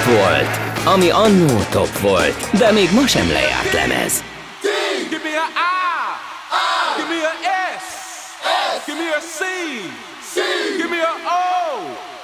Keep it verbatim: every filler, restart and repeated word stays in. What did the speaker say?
Top volt, ami annó top volt, de még ma sem lejárt lemez. Give me an I, I. Give me an S, S. Give me a C, C. Give me an O.